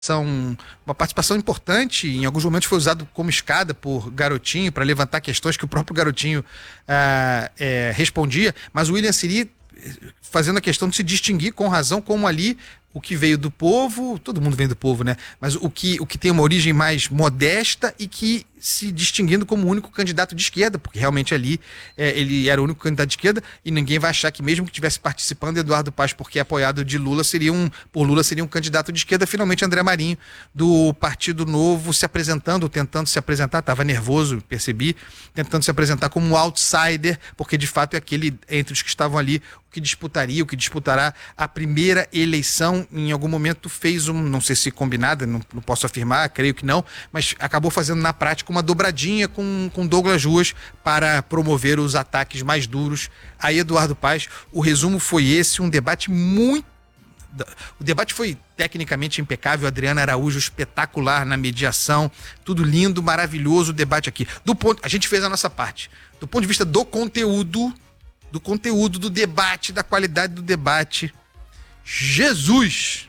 uma participação importante, em alguns momentos foi usado como escada por Garotinho, para levantar questões que o próprio Garotinho respondia, mas o William Siri fazendo a questão de se distinguir com razão, como ali o que veio do povo, todo mundo vem do povo, né? Mas o que tem uma origem mais modesta e que se distinguindo como o único candidato de esquerda, porque realmente ali ele era o único candidato de esquerda e ninguém vai achar que mesmo que estivesse participando Eduardo Paes, porque é apoiado de Lula, seria um candidato de esquerda. Finalmente André Marinho, do Partido Novo, se apresentando, tentando se apresentar, estava nervoso, percebi, tentando se apresentar como um outsider, porque de fato é aquele entre os que estavam ali o que disputará a primeira eleição. Em algum momento fez não sei se combinada, não posso afirmar, creio que não, mas acabou fazendo na prática uma dobradinha com Douglas Ruas para promover os ataques mais duros a Eduardo Paes. O resumo foi esse, um debate muito... O debate foi tecnicamente impecável, Adriana Araújo espetacular na mediação, tudo lindo, maravilhoso o debate aqui. A gente fez a nossa parte. Do ponto de vista do conteúdo, do debate, da qualidade do debate, Jesus!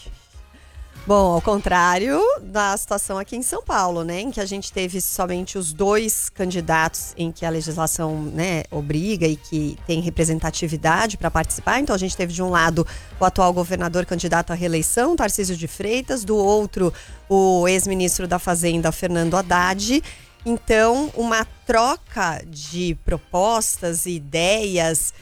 Bom, ao contrário da situação aqui em São Paulo, né, em que a gente teve somente os dois candidatos em que a legislação, né, obriga e que tem representatividade para participar. Então a gente teve de um lado o atual governador candidato à reeleição, Tarcísio de Freitas, do outro o ex-ministro da Fazenda, Fernando Haddad. Então, uma troca de propostas e ideias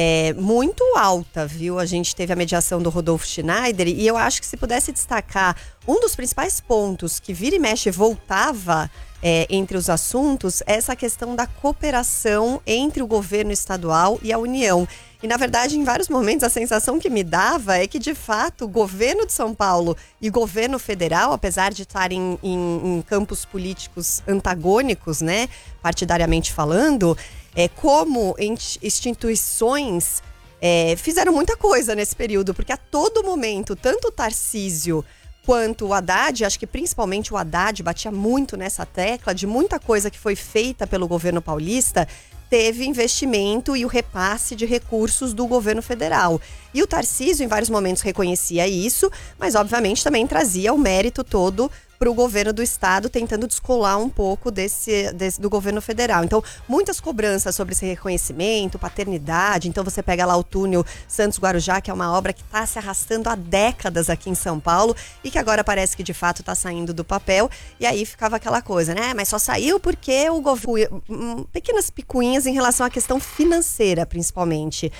muito alta, viu? A gente teve a mediação do Rodolfo Schneider e eu acho que se pudesse destacar um dos principais pontos que vira e mexe voltava entre os assuntos, é essa questão da cooperação entre o governo estadual e a União. E, na verdade, em vários momentos, a sensação que me dava é que, de fato, o governo de São Paulo e o governo federal, apesar de estarem em campos políticos antagônicos, né, partidariamente falando, como instituições fizeram muita coisa nesse período, porque a todo momento, tanto o Tarcísio quanto o Haddad, acho que principalmente o Haddad batia muito nessa tecla de muita coisa que foi feita pelo governo paulista, teve investimento e o repasse de recursos do governo federal. E o Tarcísio, em vários momentos, reconhecia isso, mas, obviamente, também trazia o mérito todo para o governo do estado, tentando descolar um pouco do governo federal. Então, muitas cobranças sobre esse reconhecimento, paternidade. Então, você pega lá o túnel Santos-Guarujá, que é uma obra que está se arrastando há décadas aqui em São Paulo e que agora parece que, de fato, está saindo do papel. E aí ficava aquela coisa, né? Mas só saiu porque o governo... Pequenas picuinhas em relação à questão financeira, principalmente.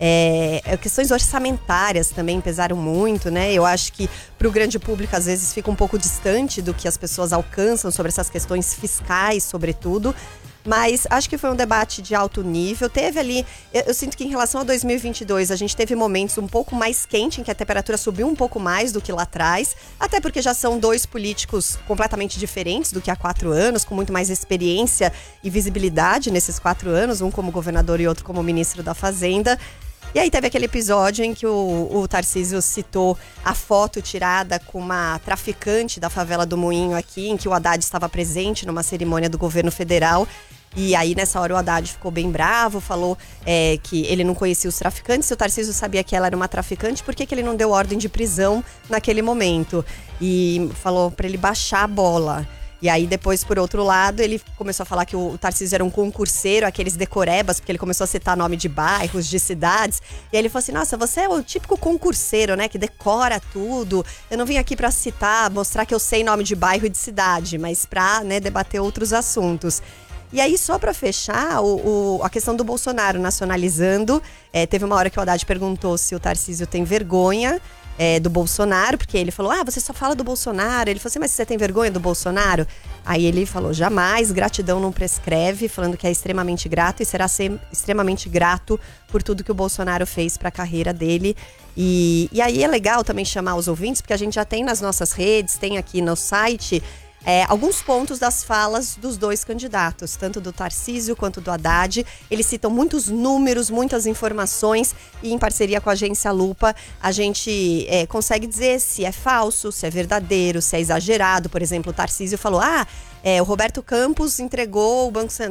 Questões orçamentárias também pesaram muito, né? Eu acho que para o grande público às vezes fica um pouco distante do que as pessoas alcançam sobre essas questões fiscais, sobretudo. Mas acho que foi um debate de alto nível. Teve ali, eu sinto que em relação a 2022, a gente teve momentos um pouco mais quentes, em que a temperatura subiu um pouco mais do que lá atrás. Até porque já são dois políticos completamente diferentes do que há 4 anos, com muito mais experiência e visibilidade nesses 4 anos, um como governador e outro como ministro da Fazenda. E aí teve aquele episódio em que o Tarcísio citou a foto tirada com uma traficante da favela do Moinho aqui, em que o Haddad estava presente numa cerimônia do governo federal. E aí, nessa hora, o Haddad ficou bem bravo, falou que ele não conhecia os traficantes. Se o Tarcísio sabia que ela era uma traficante, por que ele não deu ordem de prisão naquele momento? E falou para ele baixar a bola. E aí depois, por outro lado, ele começou a falar que o Tarcísio era um concurseiro, aqueles decorebas, porque ele começou a citar nome de bairros, de cidades. E aí ele falou assim, nossa, você é o típico concurseiro, né, que decora tudo. Eu não vim aqui pra citar, mostrar que eu sei nome de bairro e de cidade, mas pra, né, debater outros assuntos. E aí, só pra fechar, a questão do Bolsonaro nacionalizando, teve uma hora que o Haddad perguntou se o Tarcísio tem vergonha do Bolsonaro, porque ele falou, você só fala do Bolsonaro. Ele falou assim, mas você tem vergonha do Bolsonaro? Aí ele falou, jamais, gratidão não prescreve, falando que é extremamente grato e será extremamente grato por tudo que o Bolsonaro fez para a carreira dele. E aí é legal também chamar os ouvintes, porque a gente já tem nas nossas redes, tem aqui no site... alguns pontos das falas dos dois candidatos, tanto do Tarcísio quanto do Haddad. Eles citam muitos números, muitas informações e em parceria com a agência Lupa, a gente consegue dizer se é falso, se é verdadeiro, se é exagerado. Por exemplo, o Tarcísio falou, o Roberto Campos entregou o Banco Central